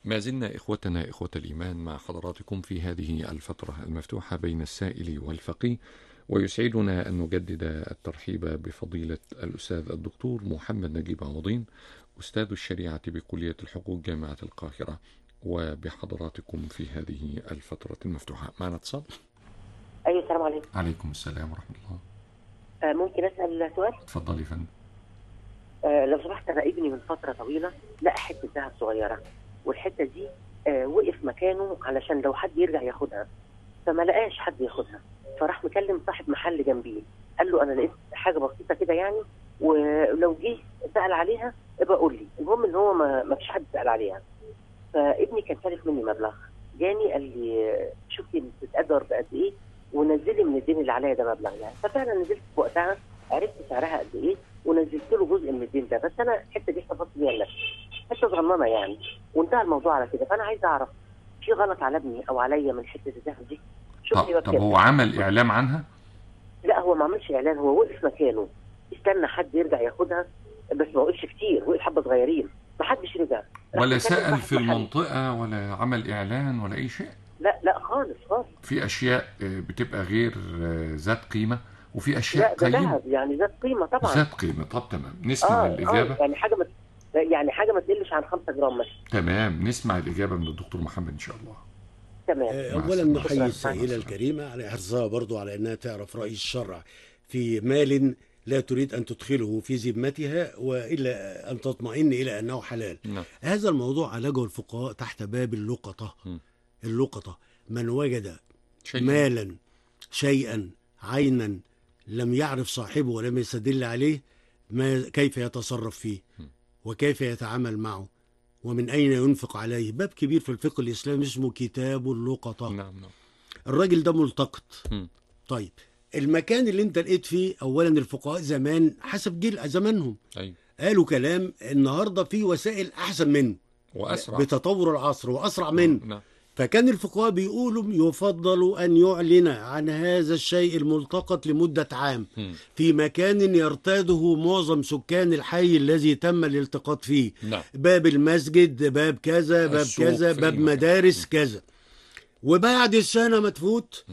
ما زلنا إخوتنا إخوة الإيمان مع حضراتكم في هذه الفترة المفتوحة بين السائل والفقيه، ويسعدنا أن نجدد الترحيب بفضيلة الأستاذ الدكتور محمد نجيب عوضين، أستاذ الشريعة بكلية الحقوق جامعة القاهرة، وبحضراتكم في هذه الفترة المفتوحة. معنا اتصال؟ ايوه، السلام عليكم. عليكم السلام ورحمة الله. ممكن اسال سؤال؟ اتفضلي يا فندم. لو سمحت، انا ابني من فتره طويله لقى حته ذهب صغيره، والحته دي وقف مكانه علشان لو حد يرجع ياخدها، فما لقاش حد ياخدها، فراح مكلم صاحب محل جنبيه، قال له انا لقيت حاجه بسيطه كده يعني، ولو جه سال عليها ابقى قول لي. المهم ان هو ما فيش حد سال عليها، فابني كان سالف مني مبلغ، جاني قال لي شوفي بتتقدر بقد ايه ونزلي من الدين اللي عليا ده مبلغ يعني. ففعلا نزلت في وقتها، عرفت سعرها قد ايه ونزلت له جزء من الدين ده، بس انا الحته دي احتفظت بيها لنفسي، حته صغننه يعني، وانتهى الموضوع على كده. فانا عايز اعرف في غلط على ابني او عليا من حته الذهب دي؟ شوف لي طب هو عمل إعلام عنها؟ لا، هو ما عملش اعلان، هو وقف مكانه استنى حد يرجع ياخدها، بس ما وقفش كتير، وقف حبه صغيرين، ما حدش رجع. ولا سأل في المنطقة ولا عمل إعلان ولا أي شيء؟ لا لا خالص خالص. في أشياء بتبقى غير ذات قيمة، وفي أشياء لا، ده قيمة. ذهب يعني ذات قيمة طبعا. ذات قيمة. طب تمام، نسمع الإجابة. يعني حاجة ما تقلش عن 5 جرام مثلا. تمام، نسمع الإجابة من الدكتور محمد إن شاء الله. تمام. أولا نحيي السائلة الكريمة على حرصها برضو على أنها تعرف رأي الشرع في مال لا تريد أن تدخله في ذمتها وإلا أن تطمئن إلى أنه حلال. هذا الموضوع عالجه الفقهاء تحت باب اللقطة. اللقطة من وجد مالا شيئا عينا لم يعرف صاحبه ولم يستدل عليه كيف يتصرف فيه وكيف يتعامل معه ومن أين ينفق عليه. باب كبير في الفقه الإسلامي اسمه كتاب اللقطة. نعم. الراجل ده ملتقط. طيب المكان اللي انت لقيت فيه، أولا الفقهاء زمان حسب جيل زمانهم قالوا كلام النهاردة في وسائل أحسن منه وأسرع بتطور العصر وأسرع منه. فكان الفقهاء بيقولوا يفضل أن يعلن عن هذا الشيء الملتقط لمدة عام في مكان يرتاده معظم سكان الحي الذي تم الالتقاط فيه. باب المسجد، باب كذا، باب كذا، باب مدارس كذا. وبعد السنة ما تفوت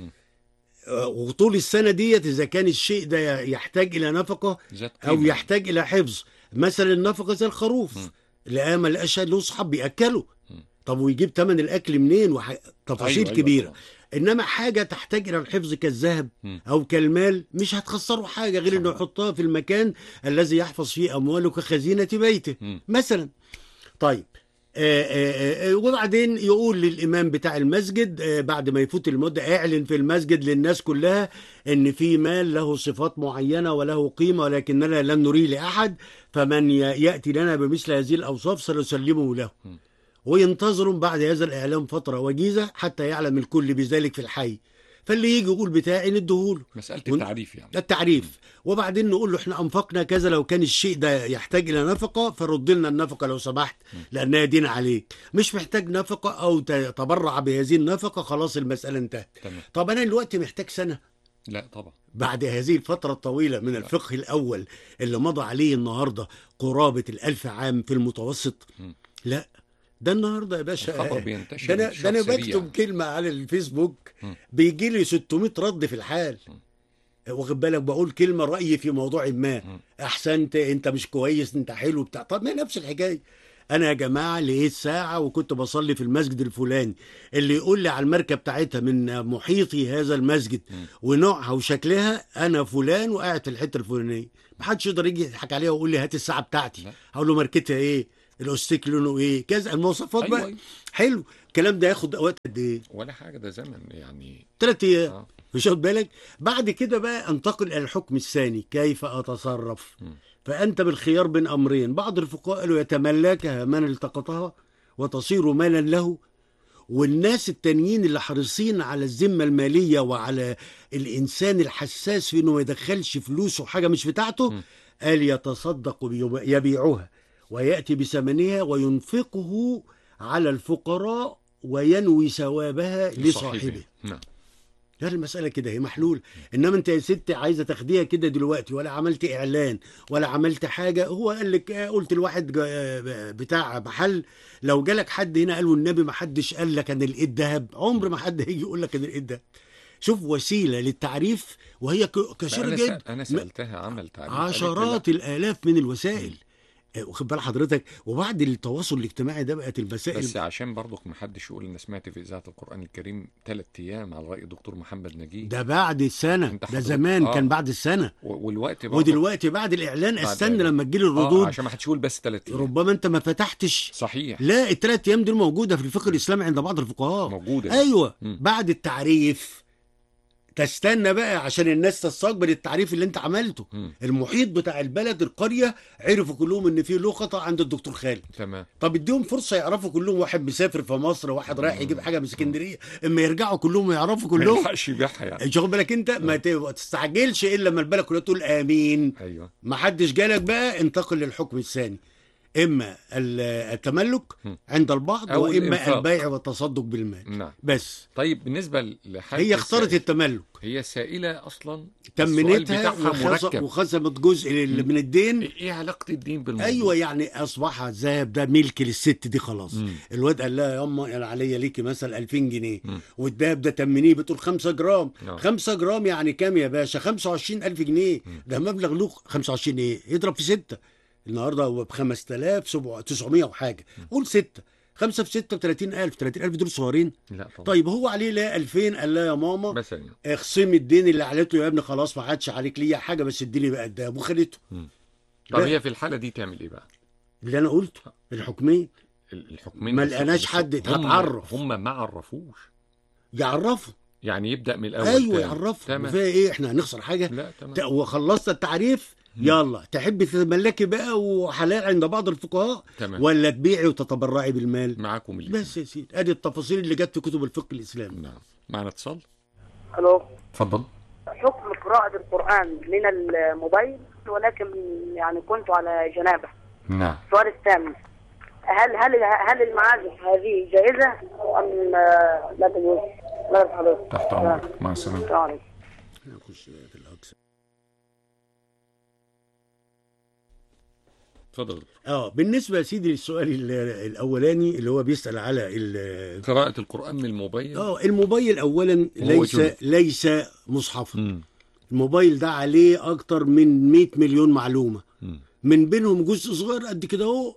وطول السنة ديت إذا كان الشيء ده يحتاج إلى نفقة أو يحتاج إلى حفظ، مثلا النفقة زي الخروف لقى ما لقاش له صحاب بيأكله، طب ويجيب ثمن الأكل منين تفاصيل كبيرة. إنما حاجة تحتاج إلى الحفظ كالذهب أو كالمال مش هتخسره حاجة غير إنه يحطها في المكان الذي يحفظ فيه أمواله كخزينة بيته مثلا. طيب وبعدين يقول للإمام بتاع المسجد بعد ما يفوت المدة اعلن في المسجد للناس كلها ان في مال له صفات معينة وله قيمة ولكننا لن نريه لأحد، فمن يأتي لنا بمثل هذه الأوصاف سنسلمه له. وينتظروا بعد هذا الإعلام فترة وجيزة حتى يعلم الكل بذلك في الحي، فاللي يجي يقول بتاعي ندهوله. مسألة التعريف يعني. التعريف. وبعدين نقول له احنا أنفقنا كذا، لو كان الشيء ده يحتاج إلى نفقة فرد لنا النفقة لو سمحت لأنها دين عليك. مش محتاج نفقة أو تبرع بهذه النفقة، خلاص المسألة انتهت. طب أنا دلوقتي محتاج سنة؟ لا طبعا. بعد هذه الفترة الطويلة من الفقه الأول اللي مضى عليه النهاردة قرابة 1000 عام في المتوسط. لا، ده النهارده يا باشا ده انا بكتب كلمه على الفيسبوك بيجي لي 600 رد في الحال. واخد بالك، بقول كلمه رايي في موضوع ما، احسنت، انت مش كويس، انت حلو بتاع. طب ما نفس الحكايه. انا يا جماعه لقيت ساعه وكنت بصلي في المسجد الفلاني، اللي يقول لي على الماركه بتاعتها من محيطي هذا المسجد ونوعها وشكلها انا فلان وقاعد في الحته الفلانيه، محدش يقدر يجي يضحك عليها ويقول لي هات الساعه بتاعتي. هقول له ماركتها ايه، الاوستيك لونه ايه، كذا، المواصفات بقى. حلو. الكلام ده ياخد وقت قد ايه؟ ولا حاجه، ده زمن يعني 3 ايام. مش واخد بالك؟ بعد كده بقى انتقل الى الحكم الثاني، كيف اتصرف؟ فانت بالخيار بين امرين. بعض الفقهاء قالوا يتملكها من التقطها وتصير مالا له، والناس التانيين اللي حريصين على الذمه الماليه وعلى الانسان الحساس في انه ما يدخلش فلوسه حاجه مش بتاعته قال يتصدق يبيعها ويأتي بثمنها وينفقه على الفقراء وينوي ثوابها لصاحبه. لا المسألة كده هي محلول. إنما أنت يا ست عايزة تاخديها كده دلوقتي، ولا عملت إعلان ولا عملت حاجة. هو قال لك قلت الواحد بتاع محل، لو جالك حد هنا قال له النبي ما حدش قال لك أنا لقيت ذهب، عمر ما حد هيجي يقول لك أنا لقيت ذهب. شوف وسيلة للتعريف وهي كثيرة جدا. أنا سألتها عمل تعريف، عشرات الآلاف من الوسائل. واخد بال حضرتك. وبعد التواصل الاجتماعي ده بقت الوسائل. بس عشان برضك ما حدش يقول ان سمعت في اذاعه القران الكريم 3 ايام على راي الدكتور محمد نجيب. ده بعد السنه، ده زمان كان بعد السنه. والوقت ودلوقتي بعد الاعلان استنى لما تجيلي الردود. عشان ما حدش يقول بس 3 ايام. ربما انت ما فتحتش. صحيح. لا ال3 ايام دول موجوده في الفقه الاسلامي عند بعض الفقهاء. موجوده. ايوه. بعد التعريف تستنى بقى عشان الناس تستقبل التعريف اللي انت عملته. المحيط بتاع البلد، القرية، عرفوا كلهم ان في لقطة عند الدكتور خالد. تمام. طب اديهم فرصة يعرفوا كلهم، واحد مسافر في مصر، واحد رايح يجيب حاجة من اسكندرية، اما يرجعوا كلهم يعرفوا كلهم. ما يلحقش يبيعها يعني. شوف بالك انت ما تستعجلش الا لما البلد كلها تقول امين. ايوه. ما حدش جالك بقى، انتقل للحكم الثاني، اما التملك عند البعض، واما الإنفاق. البيع والتصدق بالمال. نعم. بس طيب بالنسبه لحاجه هي اختارت التملك، هي سائله اصلا، تمنتها وخصمت جزء من الدين. ايه علاقه الدين بالموضوع؟ ايوه يعني اصبح الذهب ده ملك للست دي خلاص. الواد قال لها ياما انا عليا ليكي مثلا 2000 جنيه، والذهب ده تمنيه، بتقول 5 جرام. 5 جرام يعني كام يا باشا؟ 25000 جنيه. ده مبلغ له 25 ايه يضرب في 6 النهارده، هو ب 5900 وحاجه، قول 6 5 في 6 ب 30000. 30000 دول صغيرين؟ لا طبعا. طيب هو عليه لا 2000، قال لا يا ماما مثلا اخصمي الدين اللي عليته يا ابني، خلاص ما عادش عليك ليا حاجه، بس اديني بقى الدهب، وخدته. طب هي في الحاله دي تعمل ايه بقى؟ اللي انا قلته الحكمين ما لقناش حد هتعرف. هم ما عرفوش. يعرفوا يعني يبدا من الاول. ايوه يعرفوا. فيها ايه؟ احنا هنخسر حاجه؟ لا تمام. وخلصت التعريف، يلا تحبي تتملكي بقى وحلال عند بعض الفقهاء، تمام. ولا تبيعي وتتبرعي بالمال؟ معاكم اللي بس يا سيدي ادي التفاصيل اللي جت في كتب الفقه الاسلامي. نعم. معنا اتصال. الو. اتفضل. حكم قراءة القرآن من الموبايل، ولكن يعني كنت على جنابه. نعم. السؤال الثامن، هل المعازف هذه جائزة أم لا تجوز؟ لا تحضر. تحت أمرك. مع السلامة. نخش في الأقسام. اتفضل. بالنسبة يا سيدي للسؤال الأولاني اللي هو بيسأل على قراءة القرآن من الموبايل. الموبايل أولا ليس مصحفا. الموبايل ده عليه أكتر من 100 مليون معلومة، من بينهم جزء صغير قد كده اهو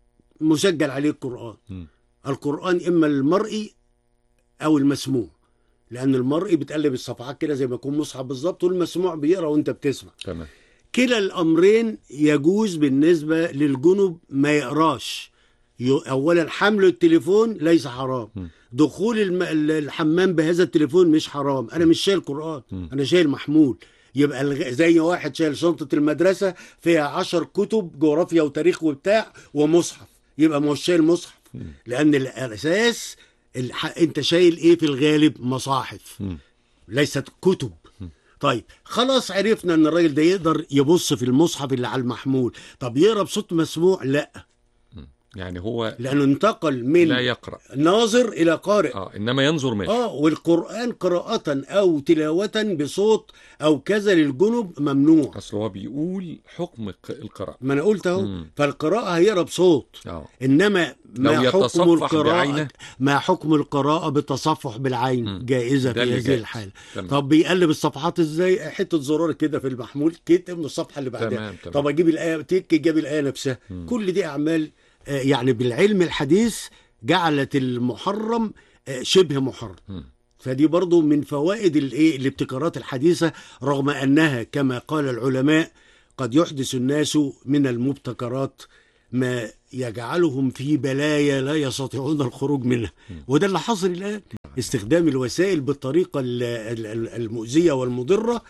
مسجل عليه القرآن. القرآن إما المرئي أو المسموع، لأن المرئي بتقلب الصفحات كده زي ما يكون مصحف بالظبط، والمسموع بيقرأ وأنت بتسمع. تمام. كلا الأمرين يجوز بالنسبة للجنب، ما يقراش. أولا حمل التليفون ليس حرام، دخول الحمام بهذا التليفون مش حرام. أنا مش شايل قرآن، أنا شايل محمول. يبقى زي واحد شايل شنطة المدرسة فيها 10 كتب جغرافيا وتاريخ وبتاع ومصحف، يبقى مش شايل مصحف. لأن الأساس أنت شايل إيه في الغالب؟ مصاحف ليست كتب. طيب خلاص عرفنا ان الراجل ده يقدر يبص في المصحف اللي على المحمول. طب يقرا بصوت مسموع؟ لا، يعني هو لانه انتقل من لا يقرأ ناظر الى قارئ. انما ينظر ماشي. والقرآن قراءة او تلاوة بصوت او كذا للجنب ممنوع. اصل هو بيقول حكم القراءة، ما انا قلت اهو. فالقراءة هيقرا بصوت. انما ما حكم القراءة؟ ما حكم القراءة بالتصفح بالعين؟ جائزة في هذه الحالة. طب بيقلب الصفحات ازاي؟ حتة زرار كده في المحمول كتب من الصفحة اللي بعدها. طب اجيب الآية، جاب الآية نفسها. كل دي اعمال يعني بالعلم الحديث جعلت المحرم شبه محرم. فدي برضو من فوائد الابتكارات الحديثة، رغم أنها كما قال العلماء قد يحدث الناس من المبتكرات ما يجعلهم في بلايا لا يستطيعون الخروج منها. وده اللي حصل الآن، استخدام الوسائل بالطريقة المؤذية والمضرة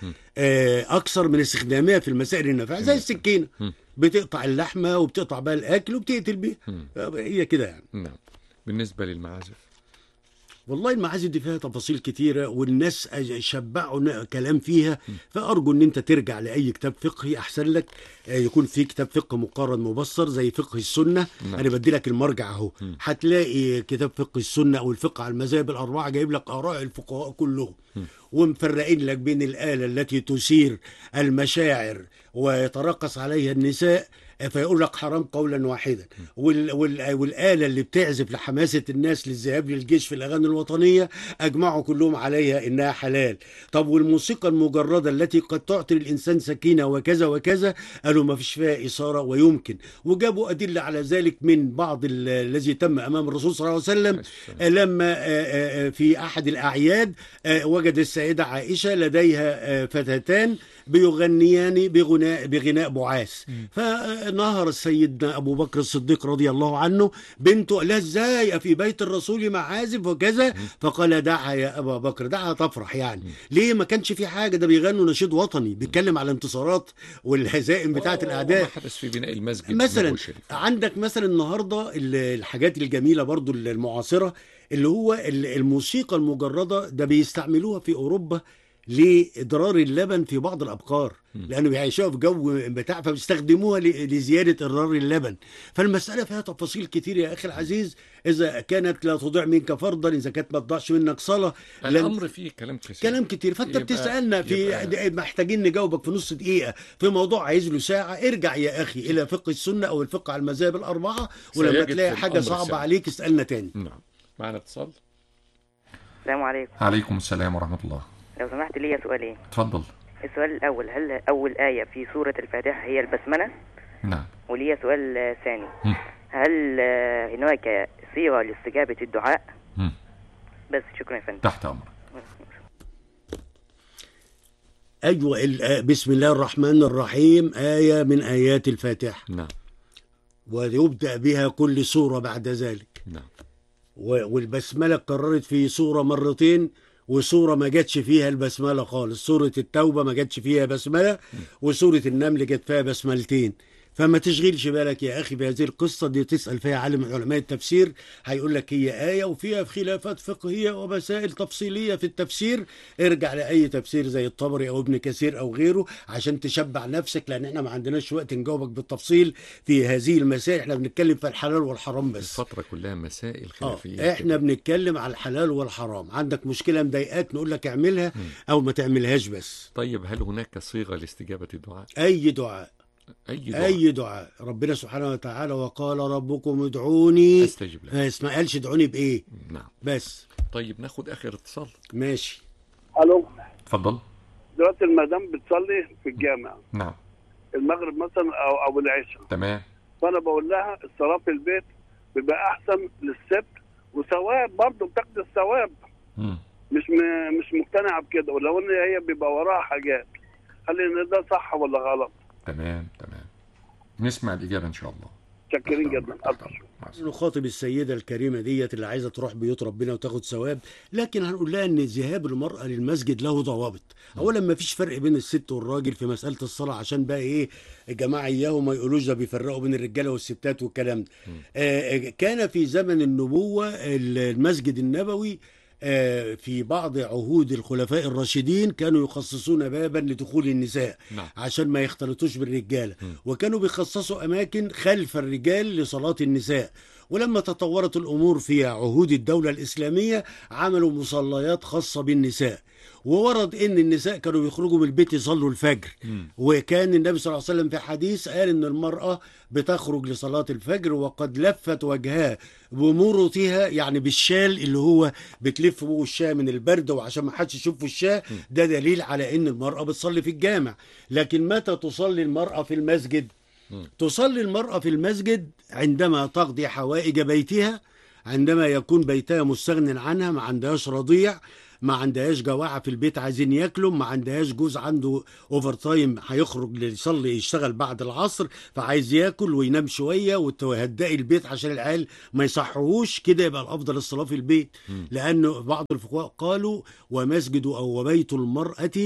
أكثر من استخدامها في المسائل النافعة، زي السكينة بتقطع اللحمة وبتقطع بها الأكل وبتقتل بيها. هي كده يعني. نعم. بالنسبة للمعازف والله المعازف دي فيها تفاصيل كتيرة والناس شبعوا كلام فيها، فأرجو أن أنت ترجع لأي كتاب فقهي أحسن لك، يكون في كتاب فقه مقارن مبصر زي فقه السنة. أنا بدي لك المرجع أهو، هتلاقي كتاب فقه السنة أو الفقه على المذاهب الأربعة جايب لك آراء الفقهاء كلهم، ومفرقين لك بين الآلة التي تثير المشاعر ويترقص عليها النساء فيقول لك حرام قولا واحدا، والآلة اللي بتعزف لحماسة الناس للذهاب للجيش في الأغاني الوطنية أجمعوا كلهم عليها إنها حلال. طب والموسيقى المجردة التي قد تعطي الإنسان سكينة وكذا وكذا، قالوا ما فيش فيها إثارة ويمكن، وجابوا أدلة على ذلك من بعض الذي تم أمام الرسول صلى الله عليه وسلم لما في أحد الأعياد وجد السيدة عائشة لديها فتاتان بيغنيان بغناء بعاث، فنهر السيدنا أبو بكر الصديق رضي الله عنه بنته، لا ازاي في بيت الرسول معازف وكذا، فقال دعها يا أبا بكر، دعها تفرح. يعني ليه؟ ما كانش في حاجة، ده بيغنوا نشيد وطني بيتكلم على الانتصارات والهزائم بتاعة الأعداء. ما حدث في بناء المسجد مثلا عندك مثلا النهاردة الحاجات الجميلة برضو المعاصرة اللي هو الموسيقى المجردة، ده بيستعملوها في أوروبا لإضرار اللبن في بعض الأبقار، لأنه بيعيشوها في جو بتاع، فبيستخدموها لزيادة إضرار اللبن. فالمسألة فيها تفاصيل كتير يا أخي العزيز، إذا كانت لا تضيع منك فرضا، إذا كانت ما تضيعش منك صلاة، الأمر فيه كلام كتير. فأنت بتسألنا في محتاجين نجاوبك في نص دقيقة في موضوع عايز له ساعة. ارجع يا أخي إلى فقه السنة أو الفقه على المذاهب الأربعة، ولما تلاقي حاجة صعبة عليك اسألنا تاني. نعم. معنا اتصال. السلام عليكم. عليكم السلام ورحمة الله. لو سمحت لي سؤالين. اتفضل. السؤال الأول، هل أول آية في سورة الفاتحة هي البسملة؟ نعم. ولي سؤال ثاني، هل هناك صيغة لاستجابة الدعاء؟ بس شكرا يا فندم. تحت أمرك. أيوة، بسم الله الرحمن الرحيم آية من آيات الفاتحة. نعم. ويبدأ بها كل سورة بعد ذلك. نعم. والبسملة اتكررت في سورة مرتين، وسورة ما جاتش فيها البسملة خالص، سورة التوبة ما جاتش فيها بسملة، وسورة النمل جت فيها بسملتين. فما تشغلش بالك يا أخي بهذه القصة دي، تسأل فيها عالم من علماء التفسير هيقول لك هي آية وفيها خلافات فقهية ومسائل تفصيلية في التفسير. ارجع لأي تفسير زي الطبري أو ابن كثير أو غيره عشان تشبع نفسك، لأن احنا ما عندناش وقت نجاوبك بالتفصيل في هذه المسائل، احنا بنتكلم في الحلال والحرام بس. الفترة كلها مسائل خلافية. احنا بنتكلم على الحلال والحرام، عندك مشكلة مضايقاك نقول لك اعملها أو ما تعملهاش بس. طيب هل هناك صيغة لاستجابة الدعاء؟ أي دعاء. أي دعاء. ربنا سبحانه وتعالى وقال ربكم ادعوني أستجب لك. ما قالش ادعوني بإيه. نعم. بس. طيب ناخد آخر اتصال. ماشي. ألو. اتفضل. دلوقتي المدام بتصلي في الجامع. نعم. المغرب مثلا أو العشاء. تمام. فأنا بقول لها الصلاة في البيت بيبقى أحسن للست وثواب برضه، بتاخد الثواب. مش مقتنعة بكده، ولو إن هي بيبقى وراها حاجات، هل إن ده صح ولا غلط؟ تمام. نسمع الإجابة إن شاء الله. شاكرين جدا. نخاطب السيدة الكريمة ديت اللي عايزة تروح بيوت ربنا وتاخد ثواب، لكن هنقول لها ان ذهاب المرأة للمسجد له ضوابط. اولا ما فيش فرق بين الست والراجل في مسألة الصلاة، عشان بقى ايه الجماعة اياهم ما يقولوش ده بيفرقوا بين الرجالة والستات والكلام ده. كان في زمن النبوة المسجد النبوي في بعض عهود الخلفاء الراشدين كانوا يخصصون بابا لدخول النساء. نعم. عشان ما يختلطوش بالرجالة. وكانوا بيخصصوا أماكن خلف الرجال لصلاة النساء. ولما تطورت الأمور في عهود الدولة الإسلامية عملوا مصليات خاصة بالنساء، وورد ان النساء كانوا يخرجوا من البيت يصلوا الفجر. وكان النبي صلى الله عليه وسلم في حديث قال ان المرأة بتخرج لصلاة الفجر وقد لفت وجهها بمرطها، يعني بالشال اللي هو بتلف بيه الشاه من البرد وعشان ما حدش يشوف الشاه. ده دليل على ان المرأة بتصلي في الجامع. لكن متى تصلي المرأة في المسجد؟ تصلي المرأة في المسجد عندما تقضي حوائج بيتها، عندما يكون بيتها مستغن عنها، ما عندهاش رضيع، ما عندهاش جواعة في البيت عايزين ياكلوا، ما عندهاش جوز عنده اوفر تايم هيخرج يصلي يشتغل بعد العصر فعايز ياكل وينام شويه، وتهدئي البيت عشان العيال ما يصحوهوش كده، يبقى الافضل الصلاه في البيت. لانه بعض الفقهاء قالوا ومسجد او وبيت المرأة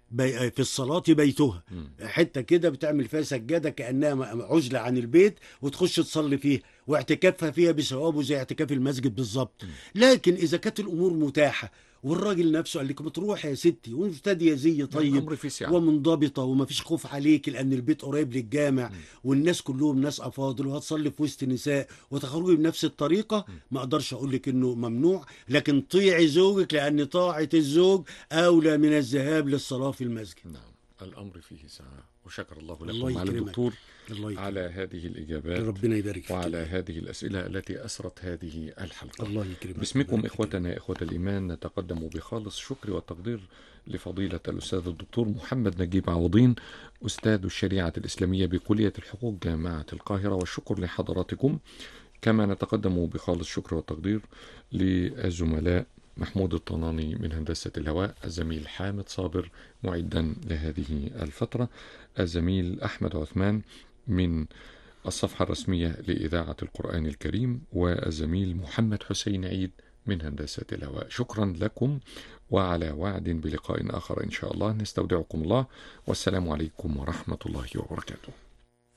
في الصلاة بيتها، حتة كده بتعمل فيها سجادة كأنها عزلة عن البيت وتخش تصلي فيها، واعتكافها فيها بثوابه زي اعتكاف المسجد بالظبط. لكن إذا كانت الأمور متاحة والراجل نفسه قال لك بتروح يا ستي ومرتديه زي طيب ومنضبطه وما فيش خوف عليك لان البيت قريب للجامع والناس كلهم ناس افاضل وهتصلي في وسط نساء وتخرجي بنفس الطريقه، ما اقدرش اقول لك انه ممنوع، لكن طيعي زوجك لان طاعه الزوج اولى من الذهاب للصلاه في المسجد. نعم، الامر فيه ساعه. وشكر الله لكم على الدكتور على هذه الإجابات، ربنا يبارك فيك، وعلى هذه الأسئلة التي أسرت هذه الحلقة. الله يكرمك. باسمكم إخوتنا إخوة الإيمان نتقدم بخالص شكر والتقدير لفضيلة الأستاذ الدكتور محمد نجيب عوضين، أستاذ الشريعة الإسلامية بكلية الحقوق جامعة القاهرة، والشكر لحضراتكم. كما نتقدم بخالص شكر والتقدير للزملاء محمود الطناني من هندسة الهواء، الزميل حامد صابر معدا لهذه الفترة، الزميل أحمد عثمان من الصفحة الرسمية لإذاعة القرآن الكريم، والزميل محمد حسين عيد من هندسة الهواء. شكرا لكم، وعلى وعد بلقاء آخر إن شاء الله. نستودعكم الله، والسلام عليكم ورحمة الله وبركاته.